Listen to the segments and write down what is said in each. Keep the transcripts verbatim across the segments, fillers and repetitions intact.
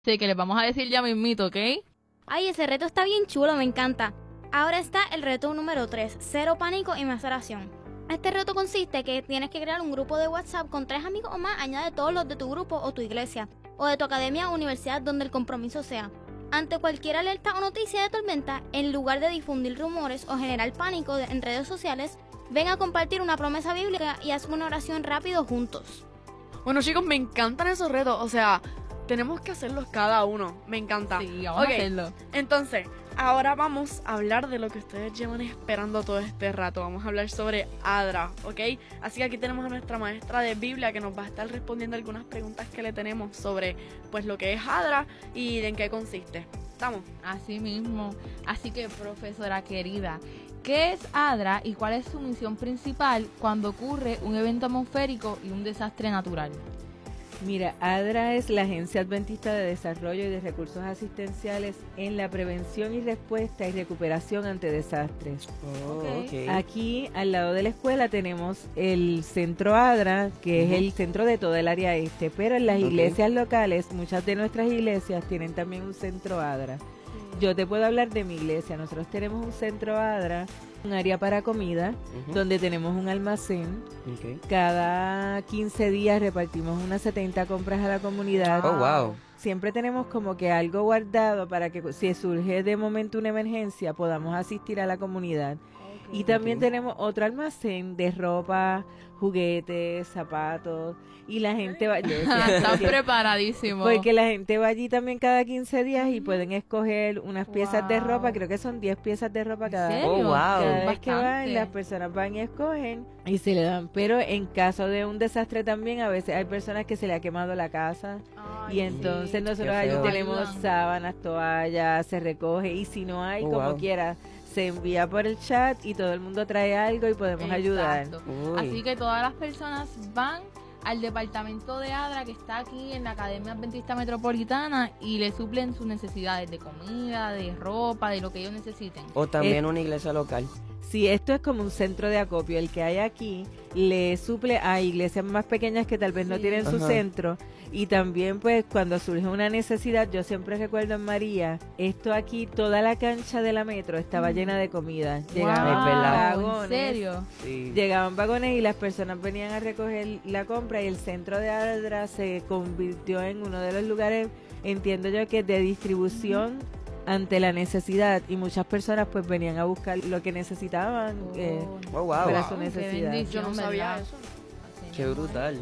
Sí, que les vamos a decir ya mismito, ¿ok? Ay, ese reto está bien chulo, me encanta. Ahora está el reto número tres, cero pánico y más oración. Este reto consiste en que tienes que crear un grupo de WhatsApp con tres amigos o más, añade todos los de tu grupo o tu iglesia, o de tu academia o universidad donde el compromiso sea. Ante cualquier alerta o noticia de tormenta, en lugar de difundir rumores o generar pánico en redes sociales, ven a compartir una promesa bíblica y haz una oración rápido juntos. Bueno, chicos, me encantan esos retos, o sea, tenemos que hacerlos cada uno, me encanta. Sí, vamos Ok, a hacerlo. Entonces, ahora vamos a hablar de lo que ustedes llevan esperando todo este rato. Vamos a hablar sobre Adra, ¿ok? Así que aquí tenemos a nuestra maestra de Biblia que nos va a estar respondiendo algunas preguntas que le tenemos sobre, pues, lo que es Adra y de en qué consiste. ¿Estamos? Así mismo. Así que, profesora querida, ¿qué es Adra y cuál es su misión principal cuando ocurre un evento atmosférico y un desastre natural? Mira, ADRA es la Agencia Adventista de Desarrollo y de Recursos Asistenciales en la prevención y respuesta y recuperación ante desastres. Oh, Ok. okay. Aquí, al lado de la escuela, tenemos el Centro ADRA, que Ujú. es el centro de todo el área este, pero en las Ok. iglesias locales, muchas de nuestras iglesias tienen también un Centro ADRA. Yo te puedo hablar de mi iglesia. Nosotros tenemos un Centro ADRA, un área para comida, Ujú. donde tenemos un almacén. Okay. Cada quince días repartimos unas setenta compras a la comunidad. Oh, wow. Siempre tenemos como que algo guardado para que si surge de momento una emergencia podamos asistir a la comunidad. Y también Ok. tenemos otro almacén de ropa, juguetes, zapatos. Y la gente va... Están preparadísimos. Porque la gente va allí también cada quince días y pueden escoger unas piezas de Wow. ropa. Creo que son diez piezas de ropa ¿En cada serio? Oh, wow. cada vez que van, Bastante. las personas van y escogen y se le dan. Pero en caso de un desastre también, a veces hay personas que se le ha quemado la casa. Ay, Y entonces sí. nosotros Qué allí feo. tenemos Ayudan. sábanas, toallas, se recoge. Y si no hay, Oh, como wow. quiera, se envía por el chat y todo el mundo trae algo y podemos ayudar. Exacto. Uy. Así que todas las personas van al departamento de ADRA que está aquí en la Academia Adventista Metropolitana y le suplen sus necesidades de comida, de ropa, de lo que ellos necesiten. O también Eh, una iglesia local. Si esto es como un centro de acopio, el que hay aquí le suple a iglesias más pequeñas que tal vez no Sí. tienen su Ajá. centro. Y también pues cuando surge una necesidad, yo siempre recuerdo en María, esto aquí, toda la cancha de la metro estaba llena de comida. Llegaban Es verdad. Wow, vagones. ¿en serio? Sí. Llegaban vagones y las personas venían a recoger la compra y el centro de Adra se convirtió en uno de los lugares, entiendo yo, que de distribución ante la necesidad y muchas personas pues venían a buscar lo que necesitaban eh, Oh, wow. para wow. su Qué necesidad. bendición, Yo no sabía ¿verdad? eso. Así Qué mismo es. brutal.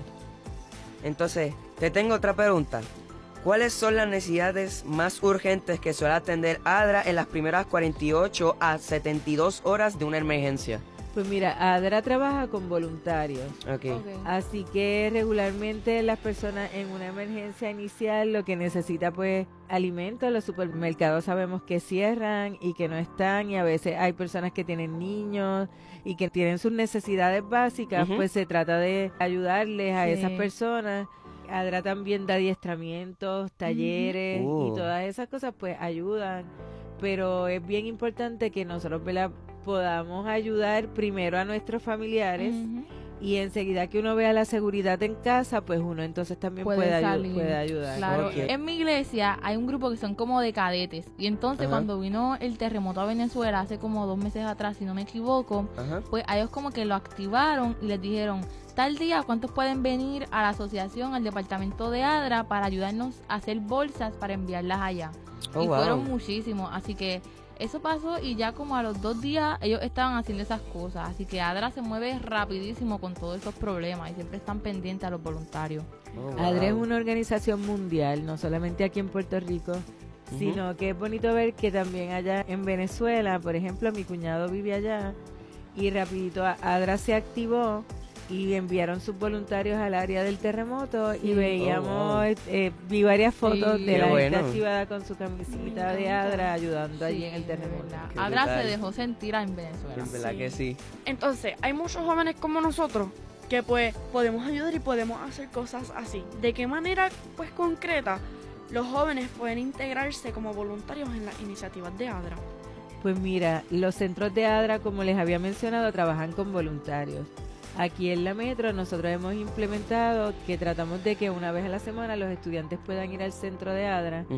Entonces, te tengo otra pregunta. ¿Cuáles son las necesidades más urgentes que suele atender ADRA en las primeras cuarenta y ocho a setenta y dos horas de una emergencia? Pues mira, Adra trabaja con voluntarios. Ok. Ok. Así que regularmente las personas en una emergencia inicial lo que necesita pues alimentos, los supermercados sabemos que cierran y que no están y a veces hay personas que tienen niños y que tienen sus necesidades básicas, Ujú. pues se trata de ayudarles a Sí. esas personas. Adra también da adiestramientos, talleres Uh. y todas esas cosas pues ayudan, pero es bien importante que nosotros, ¿verdad?, podamos ayudar primero a nuestros familiares Ujú. y enseguida que uno vea la seguridad en casa, pues uno entonces también Puede puede, ayu- salir. puede ayudar. Claro, Ok. en mi iglesia hay un grupo que son como de cadetes y entonces Ajá. cuando vino el terremoto a Venezuela hace como dos meses atrás, si no me equivoco, Ajá. pues a ellos como que lo activaron y les dijeron, tal día, ¿cuántos pueden venir a la asociación, al departamento de ADRA para ayudarnos a hacer bolsas para enviarlas allá? Oh, y wow. fueron muchísimos, así que eso pasó y ya como a los dos días ellos estaban haciendo esas cosas, así que ADRA se mueve rapidísimo con todos esos problemas y siempre están pendientes a los voluntarios. Oh, wow. ADRA es una organización mundial, no solamente aquí en Puerto Rico, sino que es bonito ver que también allá en Venezuela, por ejemplo, mi cuñado vive allá y rapidito a- ADRA se activó y enviaron sus voluntarios al área del terremoto y veíamos, Oh, wow. eh, vi varias fotos Sí. de Qué la gente bueno. activada con su camisita de encanta. ADRA ayudando allí Sí, en el de terremoto. verdad. Qué ADRA brutal. se dejó sentir en Venezuela. En verdad que sí. Entonces, hay muchos jóvenes como nosotros que pues podemos ayudar y podemos hacer cosas así. ¿De qué manera pues concreta los jóvenes pueden integrarse como voluntarios en las iniciativas de ADRA? Pues mira, los centros de ADRA, como les había mencionado, trabajan con voluntarios. Aquí en la Metro nosotros hemos implementado que tratamos de que una vez a la semana los estudiantes puedan ir al centro de ADRA